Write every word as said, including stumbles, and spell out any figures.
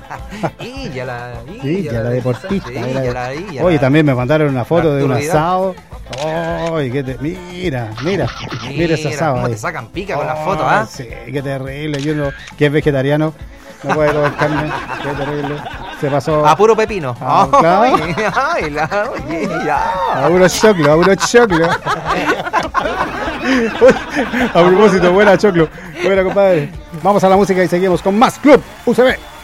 Y ya la, y y ya la deportista. Sí, era- ya la, y ya Oye, la- también me mandaron una foto de un Arturo asado. Ay, qué te... Mira, mira, mira ese asado. cómo ahí. te sacan pica con las Ay, fotos, ¿ah? Sí, qué terrible. Y uno que es vegetariano no puede comer carne. Qué terrible. Se pasó. A puro pepino. Ah, claro. Ay, ay, la, oye, ya. A puro choclo, a puro choclo. A propósito, buena choclo. Buena, compadre. Vamos a la música y seguimos con más Club U C B.